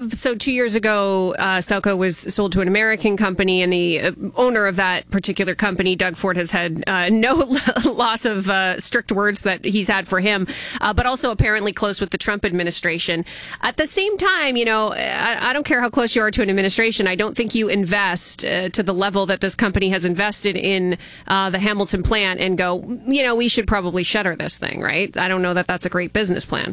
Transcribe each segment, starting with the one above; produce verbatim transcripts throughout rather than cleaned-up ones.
have, so two years ago, uh, Stelco was sold to an American company, and the uh, owner of that particular company, Doug Ford, has had uh, no loss of uh, strict words that he's had for him, uh, but also apparently close with the Trump administration. At the same time, you know, I, I don't care how close you are to an administration. I don't think you invest uh, to the level that this company has invested in uh, the Hamilton plant and go, you know, we should probably shutter this thing, right? I don't know that that's a great business plan.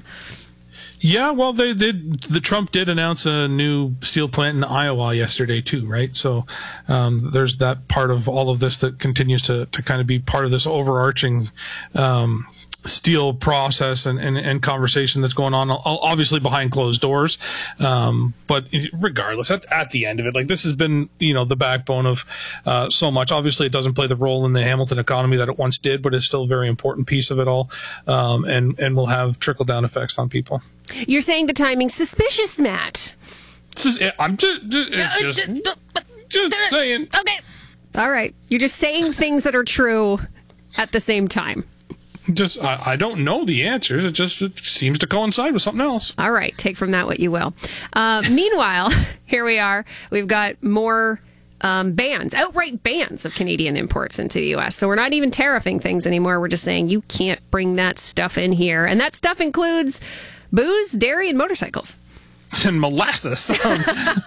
Yeah, well, they did. The Trump did announce a new steel plant in Iowa yesterday too, right? So um, there's that part of all of this that continues to to kind of be part of this overarching um, steel process and, and, and conversation that's going on, obviously behind closed doors. Um, but regardless, at, at the end of it, like this has been, you know, the backbone of uh, so much. Obviously, it doesn't play the role in the Hamilton economy that it once did, but it's still a very important piece of it all, um, and and will have trickle down effects on people. You're saying the timing's suspicious, Matt. Just, I'm just, just, it's just, just saying. Okay. All right. You're just saying things that are true at the same time. Just, I, I don't know the answers. It just it seems to coincide with something else. All right. Take from that what you will. Uh, meanwhile, here we are. We've got more um, bans, outright bans of Canadian imports into the U S. So we're not even tariffing things anymore. We're just saying you can't bring that stuff in here. And that stuff includes booze, dairy, and motorcycles. And molasses. Um,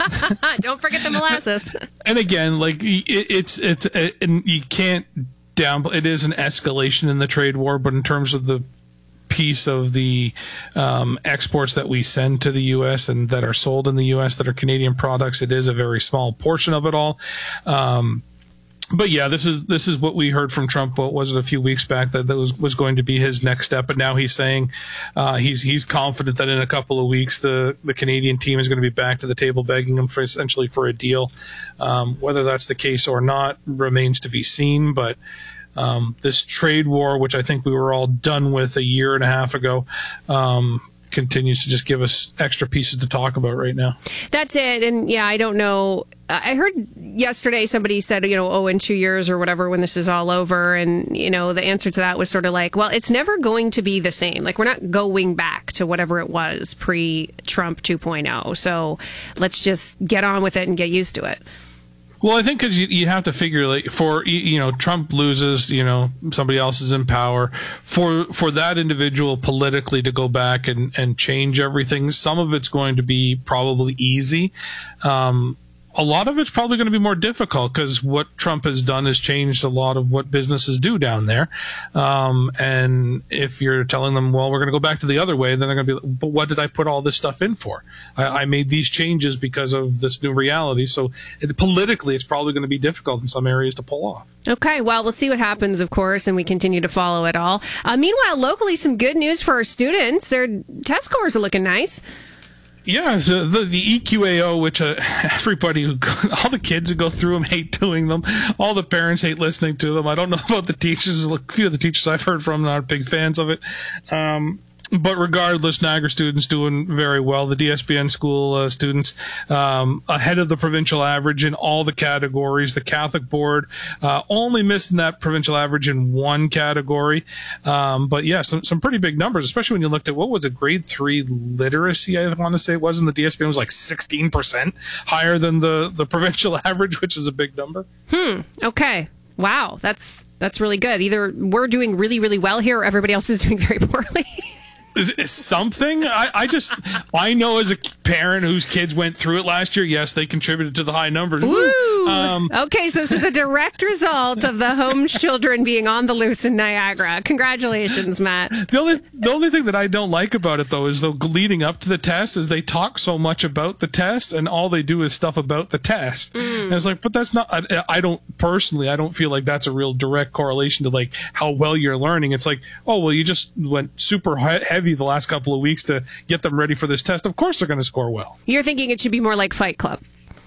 don't forget the molasses. And again, like it, it's, it's, it, and you can't down, it is an escalation in the trade war, but in terms of the piece of the um, exports that we send to the U S and that are sold in the U S that are Canadian products, it is a very small portion of it all. Um, But yeah, this is this is what we heard from Trump. What was it a few weeks back that that was was going to be his next step? But now he's saying uh, he's he's confident that in a couple of weeks the the Canadian team is going to be back to the table, begging him for essentially for a deal. Um, whether that's the case or not remains to be seen. But um, this trade war, which I think we were all done with a year and a half ago, um, continues to just give us extra pieces to talk about right now. That's it. And yeah, I don't know. I heard yesterday somebody said, you know, oh, in two years or whatever, when this is all over. And, you know, the answer to that was sort of like, well, it's never going to be the same. Like, we're not going back to whatever it was pre-Trump two point oh. So let's just get on with it and get used to it. Well, I think because you, you have to figure, like, for, you know, Trump loses, you know, somebody else is in power. For for that individual politically to go back and, and change everything, some of it's going to be probably easy. Um, a lot of it's probably going to be more difficult because what Trump has done has changed a lot of what businesses do down there. Um, and if you're telling them, well, we're going to go back to the other way, then they're going to be like, but what did I put all this stuff in for? I, I made these changes because of this new reality. So it, politically, it's probably going to be difficult in some areas to pull off. Okay, well, we'll see what happens, of course, and we continue to follow it all. Uh, meanwhile, locally, some good news for our students. Their test scores are looking nice. Yeah, so the, the E Q A O, which uh, everybody, who all the kids who go through them hate doing them. All the parents hate listening to them. I don't know about the teachers. A few of the teachers I've heard from aren't big fans of it. Um, but regardless, Niagara students doing very well. The D S B N school uh, students um, ahead of the provincial average in all the categories. The Catholic board uh, only missing that provincial average in one category. Um, but yeah, some some pretty big numbers, especially when you looked at what was it, grade three literacy, I want to say it was, in the D S B N was like sixteen percent higher than the, the provincial average, which is a big number. Hmm. Okay. Wow. That's that's really good. Either we're doing really, really well here or everybody else is doing very poorly. Is, is something I, I just I know as a parent whose kids went through it last year, yes, they contributed to the high numbers. Woo! Um, okay, so this is a direct result of the Holmes children being on the loose in Niagara. Congratulations, Matt. The only the only thing that I don't like about it, though, is though leading up to the test is they talk so much about the test and all they do is stuff about the test. Mm. And it's like, but that's not. I, I don't personally. I don't feel like that's a real direct correlation to like how well you're learning. It's like, oh well, you just went super heavy the last couple of weeks to get them ready for this test. Of course they're going to score well. You're thinking it should be more like Fight Club.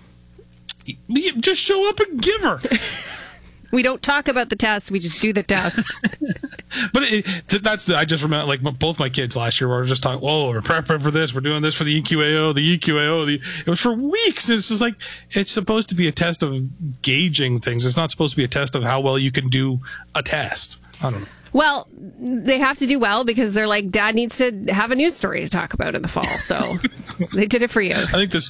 You just show up and give her. We don't talk about the test. We just do the test. But it, that's, I just remember, like, both my kids last year were just talking, oh, we're prepping for this. We're doing this for the E Q A O, the E Q A O. The, it was for weeks. It's just like, it's supposed to be a test of gauging things. It's not supposed to be a test of how well you can do a test. I don't know. Well, they have to do well because they're like, Dad needs to have a news story to talk about in the fall. So they did it for you. I think this